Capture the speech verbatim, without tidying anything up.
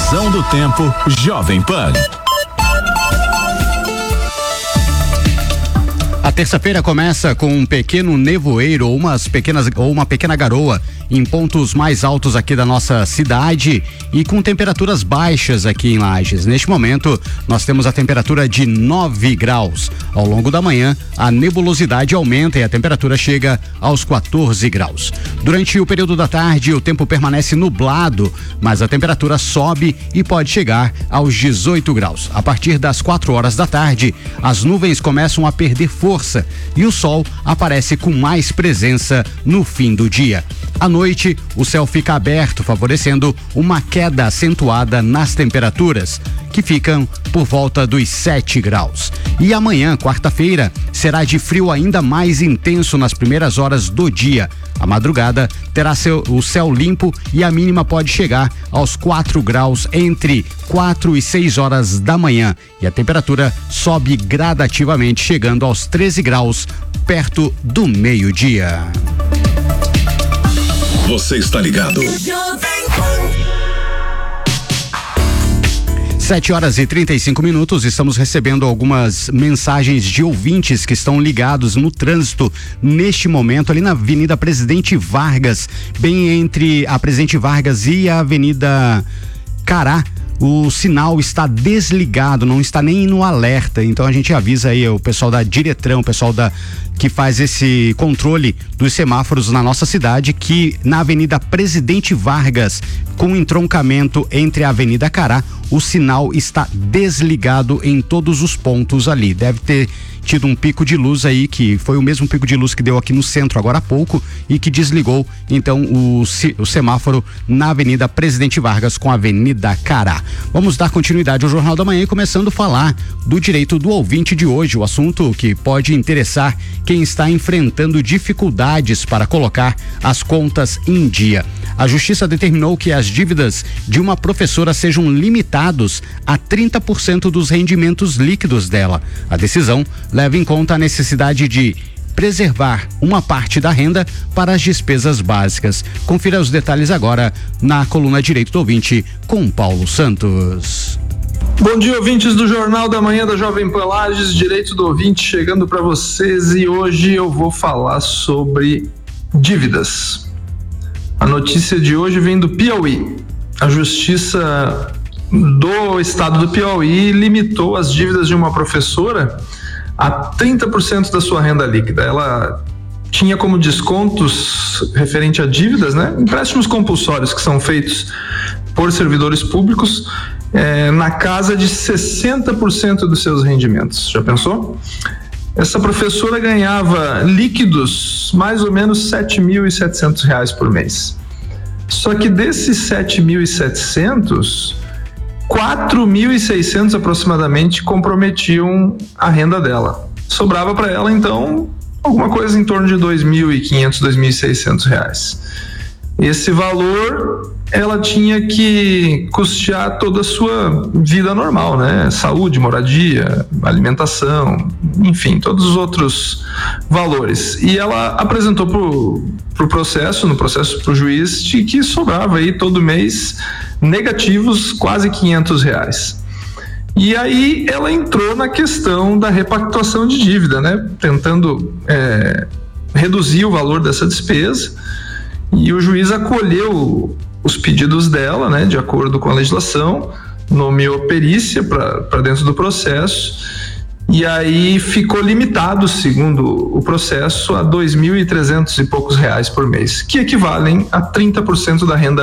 Previsão do tempo Jovem Pan. A terça-feira começa com um pequeno nevoeiro ou umas pequenas ou uma pequena garoa em pontos mais altos aqui da nossa cidade e com temperaturas baixas aqui em Lages. Neste momento, nós temos a temperatura de nove graus. Ao longo da manhã, a nebulosidade aumenta e a temperatura chega aos quatorze graus. Durante o período da tarde, o tempo permanece nublado, mas a temperatura sobe e pode chegar aos dezoito graus. A partir das quatro horas da tarde, as nuvens começam a perder força e o sol aparece com mais presença no fim do dia. À noite, o céu fica aberto, favorecendo uma queda acentuada nas temperaturas, que ficam por volta dos sete graus. E amanhã, quarta-feira, será de frio ainda mais intenso nas primeiras horas do dia. A madrugada terá seu, o céu limpo e a mínima pode chegar aos quatro graus entre quatro e seis horas da manhã. E a temperatura sobe gradativamente, chegando aos treze graus, perto do meio-dia. Você está ligado? sete horas e trinta e cinco minutos, estamos recebendo algumas mensagens de ouvintes que estão ligados no trânsito neste momento, ali na Avenida Presidente Vargas, bem entre a Presidente Vargas e a Avenida Cará. O sinal está desligado, não está nem no alerta, então a gente avisa aí o pessoal da Diretrão, o pessoal da que faz esse controle dos semáforos na nossa cidade, que na Avenida Presidente Vargas, com entroncamento entre a Avenida Cará, o sinal está desligado em todos os pontos ali. Deve ter tido um pico de luz aí, que foi o mesmo pico de luz que deu aqui no centro agora há pouco e que desligou então o, o semáforo na Avenida Presidente Vargas com a Avenida Cará. Vamos dar continuidade ao Jornal da Manhã, começando a falar do direito do ouvinte de hoje, o assunto que pode interessar quem está enfrentando dificuldades para colocar as contas em dia. A Justiça determinou que as dívidas de uma professora sejam limitados a trinta por cento dos rendimentos líquidos dela. A decisão leva em conta a necessidade de preservar uma parte da renda para as despesas básicas. Confira os detalhes agora na coluna Direito do Ouvinte com Paulo Santos. Bom dia, ouvintes do Jornal da Manhã da Jovem Pan Lages, Direito do Ouvinte chegando para vocês, e hoje eu vou falar sobre dívidas. A notícia de hoje vem do Piauí. A Justiça do Estado do Piauí limitou as dívidas de uma professora a trinta por cento da sua renda líquida. Ela tinha como descontos referente a dívidas, né? Empréstimos compulsórios que são feitos por servidores públicos, é, na casa de sessenta por cento dos seus rendimentos. Já pensou? Essa professora ganhava líquidos mais ou menos sete mil e setecentos reais por mês. Só que desses sete mil e setecentos, quatro mil e seiscentos aproximadamente comprometiam a renda dela. Sobrava para ela, então, alguma coisa em torno de dois mil e quinhentos, dois mil e seiscentos reais. Esse valor ela tinha que custear toda a sua vida normal, né? Saúde, moradia, alimentação, enfim, todos os outros valores. E ela apresentou pro, pro processo, no processo pro juiz, de que sobrava aí todo mês negativos quase quinhentos reais. E aí ela entrou na questão da repactuação de dívida, né? Tentando é, reduzir o valor dessa despesa, e o juiz acolheu os pedidos dela, né, de acordo com a legislação, nomeou perícia para dentro do processo, e aí ficou limitado, segundo o processo, a dois mil e trezentos e poucos reais por mês, que equivalem a trinta por cento da renda